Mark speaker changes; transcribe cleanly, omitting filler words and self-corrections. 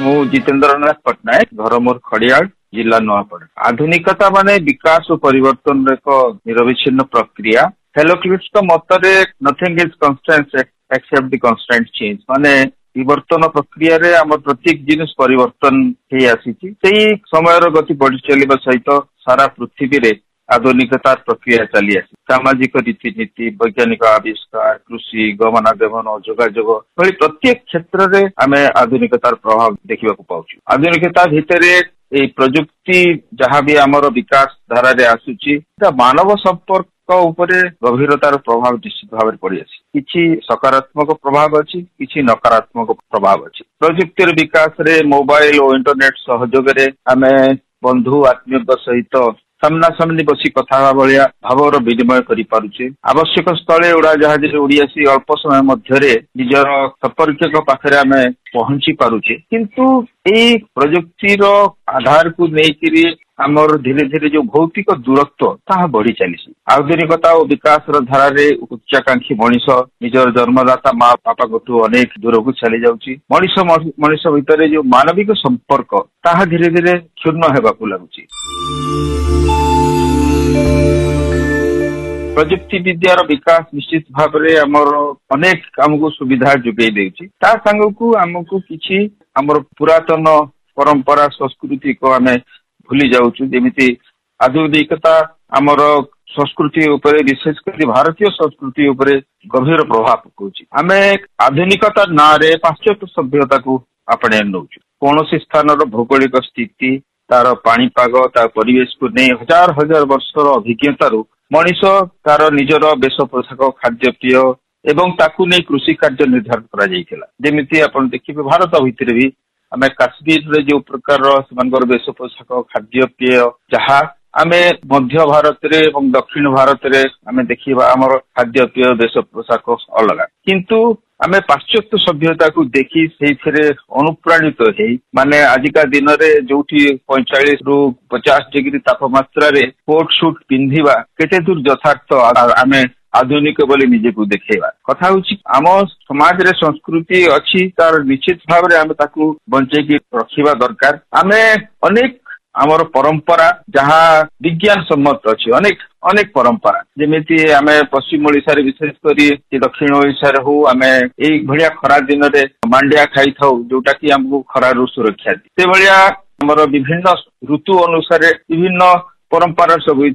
Speaker 1: मु जितेन्द्रनाथ पट्टनायक घर मोर खड़ियाल जिला नुआपड़ा। आधुनिकता माने विकास और परिवर्तन एक निरविच्छिन्न प्रक्रिया। हेलोक्लिफ्स मतरे nothing is constant accept the constant change माने परिवर्तन प्रक्रिया रे आम प्रत्येक जिनिस परिवर्तन हे आसीची। सेही समय गति बढ़ी चलिबा सहित सारा पृथ्वी रे आधुनिकतार प्रक्रिया चली आसी। सामाजिक रीतिनीति, वैज्ञानिक आविष्कार, कृषि, गमनागमन, जोगाजोग भली प्रत्येक क्षेत्र रे आमे आधुनिकतार प्रभाव देखा पाउछु। आधुनिकता भितरे ए प्रजुक्ति जहाँ भी आमर विकास धारा रे आसुची मानव संपर्क उपरे गभीरतार प्रभाव निश्चित भाव पड़ी आसी। किछि सकारात्मक प्रभाव अछि, किछि नकारात्मक प्रभाव अछि। प्रजुक्तिर विकास रे मोबाइल और इंटरनेट सहयोग रे आमे बंधु आत्मीय सहित सामना सामनी बसी कथा भाया भावर विनिमय करि पारुछे। आवश्यक स्थले उड़ा जहाज उड़ीआसी अल्प समय मध्यरे निजर संपर्क पाखरे आमे पहुंची पारुछे। किंतु एई प्रजुक्तिर आधार को नेकिरी आमर धीरे धीरे जो भौतिक दूरत्व ताहा बढ़ी चली। आधुनिकता और विकास धारा रे उच्चाकांक्षी मनीष निजर जन्मदाता माँ बापा को अनेक दूर को चली जाउची। मनीष भितर जो मानविक संपर्क ताहा धीरे धीरे क्षुण्ण हेबाकु लागुची। प्रजुक्ति विद्यार विकास निश्चित भाव में आमर अनेक आमको सुविधा जोगई देउची। ता संगकु आमको किछि आमर पुरातन परंपरा संस्कृति को आमे भूली जाउछु। जेमिति आधुनिकता आमर संस्कृति उपरे विशेषकर भारतीय संस्कृति उपरे गभीर प्रभाव पकाउची। आमे आधुनिकता ना रे पाश्चात्य सभ्यता को आपणे नउछु। कोनोसी स्थानर भौगोलिक स्थिति, तार पाणीपाग, तार परिवेश को नहीं हजार हजार वर्षर अभिज्ञतारू मनीष तार निजर बेश पोशाक, खाद्यपेय एवं ताकू नहीं कृषि कार्य निर्धारण करा जाइथिला। जेमिति आपण देखिबे भारत भितर भी आमे काश्मीर रे जो प्रकार सेमानकर बेश पोशाक, खाद्यपेय जहा आमे मध्य भारत रे एवं दक्षिण भारत रे आमे देखिबा हमर खाद्यपेय बेश पोशाक अलग। किंतु आमे पाश्चात्य सभ्यता को देखी से अनुप्राणित है माने आजिका दिन रे जोठी 45 रु 50 डिग्री तापमात्रा रे कोट सूट पिंधिबा केते दूर यथार्थ आमे आधुनिक बोली निजे को देखेबा कथा होची। आम समाज रे संस्कृति अछि तार निश्चित भाव रे आमे ताकू बंचे की रखिबा दरकार। आमे अनेक आमर परंपरा जहाँ विज्ञान सम्मत अच्छी अनेक परंपरा जेमिति आमे पश्चिम ओडिशा रे विशेष करी दक्षिण ओडिशा रे हो आमे एई भलिया खरा दिन रे मांडिया खाई थाउ जोटा कि हमको खरा रु सुरक्षा दी। से भलिया हमर विभिन्न ऋतु अनुसार विभिन्न परंपरा सब